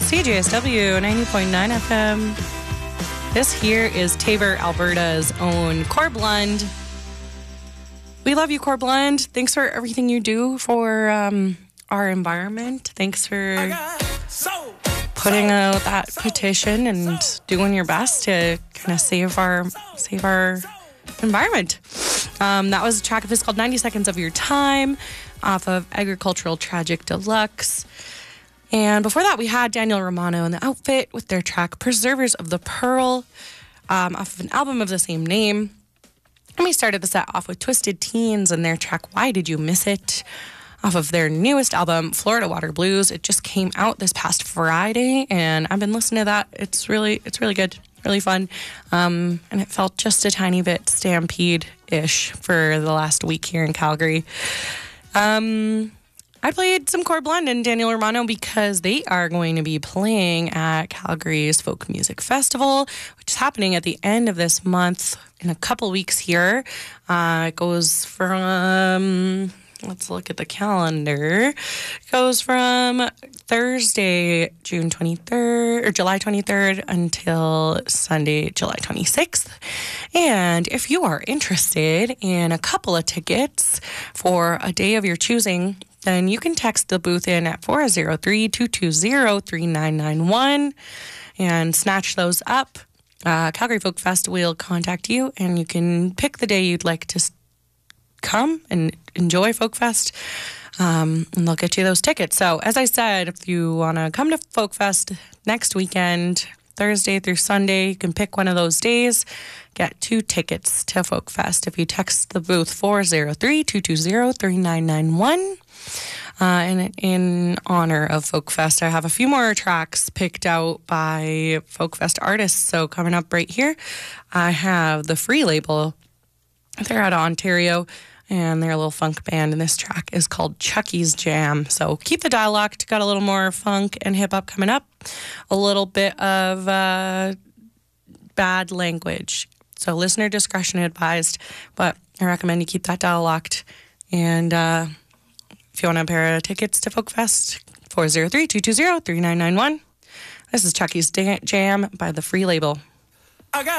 CJSW 90.9 FM. This here is Taber, Alberta's own Corblund. We love you, Corblund. Thanks for everything you do for our environment. Thanks for putting out that petition and doing your best to kind of save our environment. That was a track of his called 90 Seconds of Your Time off of Agricultural Tragic Deluxe. And before that, we had Daniel Romano and the Outfit with their track Preservers of the Pearl off of an album of the same name. And we started the set off with Twisted Teens and their track Why Did You Miss It off of their newest album, Florida Water Blues. It just came out this past Friday, and I've been listening to that. It's really good, really fun. And it felt just a tiny bit Stampede-ish for the last week here in Calgary. I played some Corblund and Daniel Romano because they are going to be playing at Calgary's Folk Music Festival, which is happening at the end of this month in a couple weeks here. It goes from, let's look at the calendar. It goes from Thursday, June 23rd, or July 23rd until Sunday, July 26th. And if you are interested in a couple of tickets for a day of your choosing, then you can text the booth in at 403-220-3991 and snatch those up. Calgary Folk Fest will contact you, and you can pick the day you'd like to come and enjoy Folk Fest, and they'll get you those tickets. So, as I said, if you want to come to Folk Fest next weekend, Thursday through Sunday, you can pick one of those days, get 2 tickets to Folk Fest if you text the booth 403-220-3991. And in honor of Folk Fest, I have a few more tracks picked out by Folk Fest artists. So coming up right here, I have the Free Label. They're out of Ontario, and they're a little funk band, and this track is called Chucky's Jam. So keep the dial locked. Got a little more funk and hip-hop coming up. A little bit of bad language. So listener discretion advised, but I recommend you keep that dial locked. And if you want a pair of tickets to Folk Fest, 403-220-3991. This is Chucky's Jam by the Free Label.